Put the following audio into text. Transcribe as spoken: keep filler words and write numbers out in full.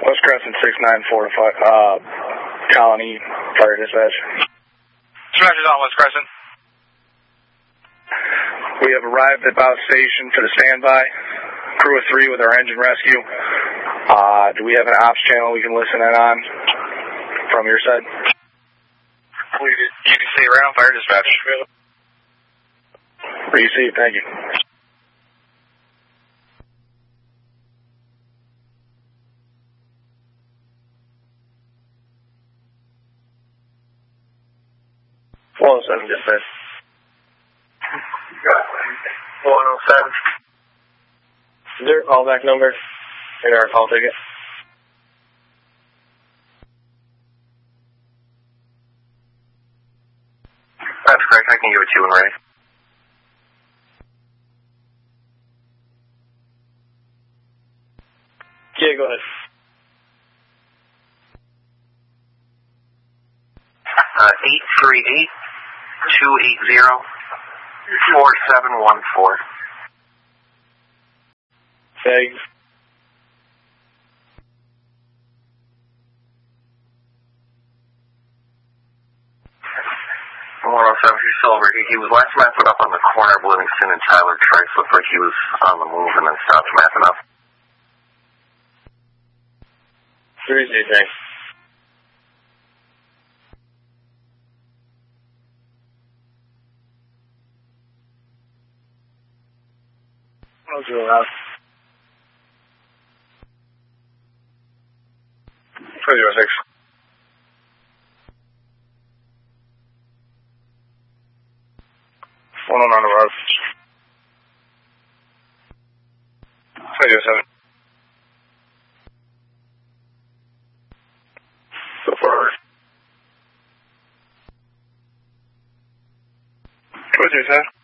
West Crescent six nine four, uh, Colony, Fire Dispatch. Dispatcher's on West Crescent. We have arrived at Bow Station for the standby. Crew of three with our engine rescue. Uh, do we have an ops channel we can listen in on from your side? You can stay around Fire Dispatch. Received, thank you. one oh seven, dispatch. one oh seven. Is there a callback number in our call ticket? That's correct. I can give it to you when ready. Yeah, go ahead. Uh, eight three eight, two eight zero, four seven one four. Thanks. one oh seven, he's still over here. He was last mapping up on the corner of Livingston and Tyler Trice. Looked like he was on the move and then stopped mapping up. three zero, thanks. one oh zero out. two zero six. one oh nine on the road. two zero seven. So far. two zero seven.